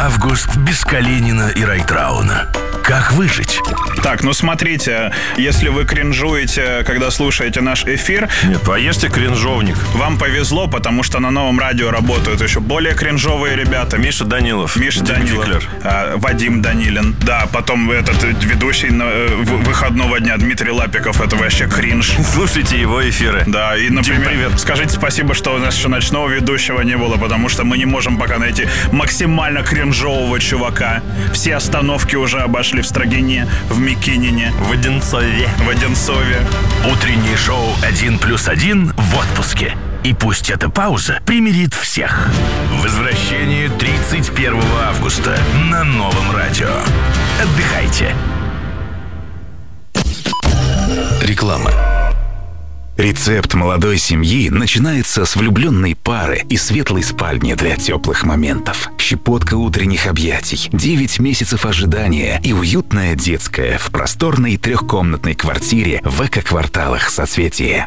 Август без Калинина и Райтрауна. Как выжить? Так, ну смотрите, если вы кринжуете, когда слушаете наш эфир... Нет, поешьте кринжовник. Вам повезло, потому что на Новом радио работают еще более кринжовые ребята. Миша Данилов. Вадим Данилин. Да, потом этот ведущий выходного дня Дмитрий Лапиков. Это вообще кринж. Слушайте его эфиры. Да, и, например, привет. Скажите спасибо, что у нас еще ночного ведущего не было, потому что мы не можем пока найти максимально кринжового чувака. Все остановки уже обошли в Строгине, в Микинине, В Одинцове. Утреннее шоу «1+1» в отпуске. И пусть эта пауза примирит всех. Возвращение 31 августа на Новом радио. Отдыхайте. Реклама. Рецепт молодой семьи начинается с влюбленной пары и светлой спальни для теплых моментов. Щепотка утренних объятий, 9 месяцев ожидания и уютная детская в просторной трехкомнатной квартире в эко-кварталах Соцветия.